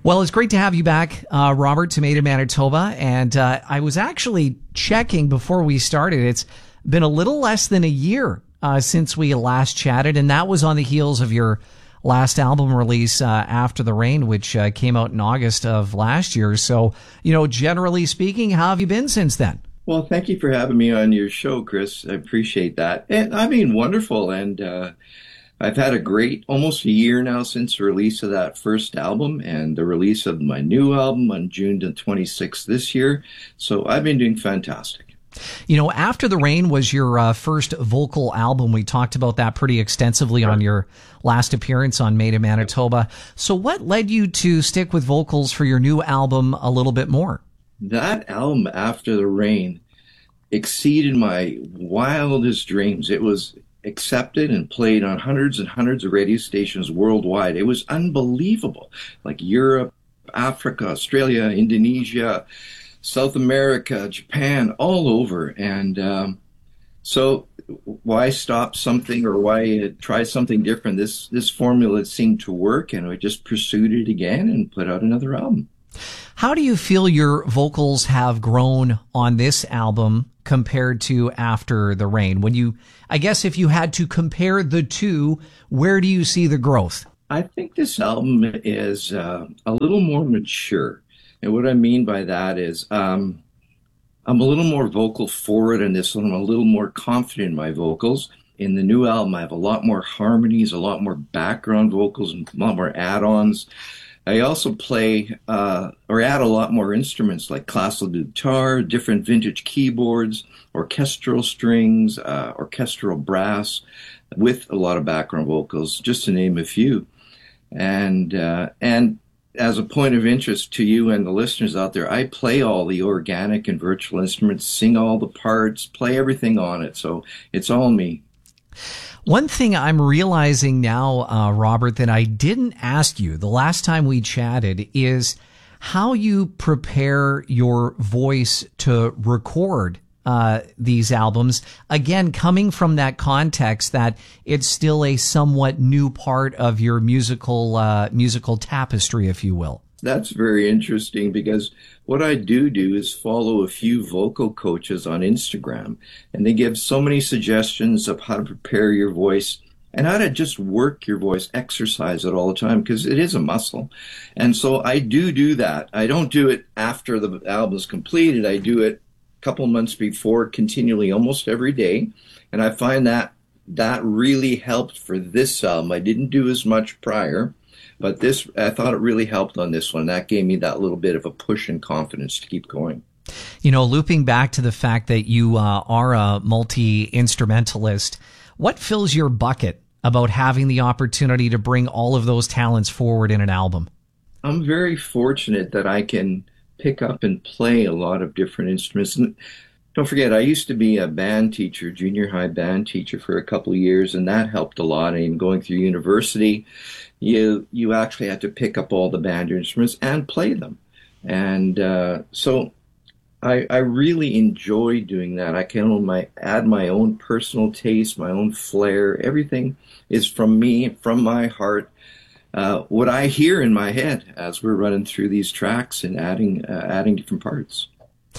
Well, it's great to have you back, Robert, to Made in Manitoba. And I was actually checking before we started. It's been a little less than a year since we last chatted, and that was on the heels of your last album release, After the Rain, which came out in August of last year. So, generally speaking, how have you been since then? Well, thank you for having me on your show, Chris. I appreciate that. And I mean, wonderful. And I've had a great almost a year now since the release of that first album and the release of my new album on June the 26th this year. So I've been doing fantastic. After the Rain was your first vocal album. We talked about that pretty extensively on your last appearance on Made in Manitoba. So what led you to stick with vocals for your new album a little bit more? That album, After the Rain, exceeded my wildest dreams. It was accepted and played on hundreds and hundreds of radio stations worldwide. It was unbelievable. Like Europe, Africa, Australia, Indonesia, South America, Japan, all over. And so why stop something or why try something different? This formula seemed to work, and I just pursued it again and put out another album. How do you feel your vocals have grown on this album compared to After the Rain? I guess if you had to compare the two, where do you see the growth? I think this album is a little more mature. And what I mean by that is I'm a little more vocal forward in this one. I'm a little more confident in my vocals. In the new album, I have a lot more harmonies, a lot more background vocals, and a lot more add-ons. I also play or add a lot more instruments like classical guitar, different vintage keyboards, orchestral strings, orchestral brass, with a lot of background vocals, just to name a few. And as a point of interest to you and the listeners out there, I play all the organic and virtual instruments, sing all the parts, play everything on it. So it's all me. One thing I'm realizing now, Robert, that I didn't ask you the last time we chatted is how you prepare your voice to record these albums. Again, coming from that context that it's still a somewhat new part of your musical tapestry, if you will. That's very interesting because what I do is follow a few vocal coaches on Instagram, and they give so many suggestions of how to prepare your voice and how to just work your voice, exercise it all the time because it is a muscle. And so I do that. I don't do it after the album is completed. I do it a couple months before, continually, almost every day. And I find that really helped for this album. I didn't do as much prior. But I thought it really helped on this one. That gave me that little bit of a push and confidence to keep going. Looping back to the fact that you are a multi-instrumentalist, what fills your bucket about having the opportunity to bring all of those talents forward in an album? I'm very fortunate that I can pick up and play a lot of different instruments. And don't forget, I used to be a band teacher, junior high band teacher for a couple of years, and that helped a lot. And going through university, you actually had to pick up all the band instruments and play them. And so I really enjoy doing that. I can add my own personal taste, my own flair. Everything is from me, from my heart. What I hear in my head as we're running through these tracks and adding different parts.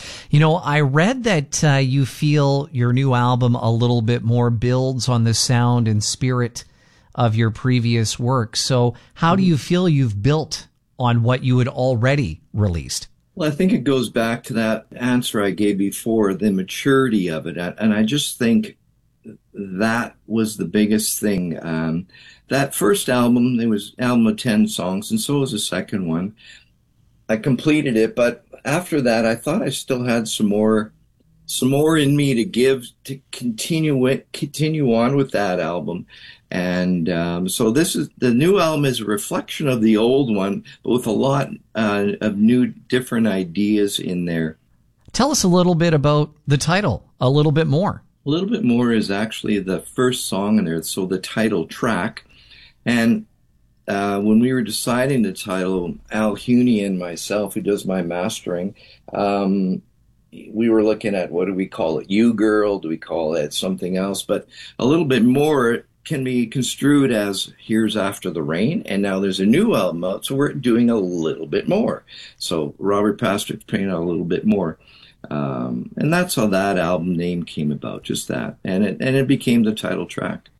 I read that you feel your new album a little bit more builds on the sound and spirit of your previous work. So how do you feel you've built on what you had already released? Well, I think it goes back to that answer I gave before, the maturity of it. And I just think that was the biggest thing. That first album, it was an album of 10 songs, and so was the second one. I completed it, but after that, I thought I still had some more in me to give to continue on with that album. And so the new album is a reflection of the old one, but with a lot of new, different ideas in there. Tell us a little bit about the title, a little bit more. A little bit more is actually the first song in there, so the title track. And when we were deciding the title, Al Huney and myself, who does my mastering, we were looking at, what do we call it? You Girl? Do we call it something else? But a little bit more can be construed as here's after the rain, and now there's a new album out, so we're doing a little bit more. So Robert Pastrick's playing out a little bit more. And that's how that album name came about, just that. And it became the title track.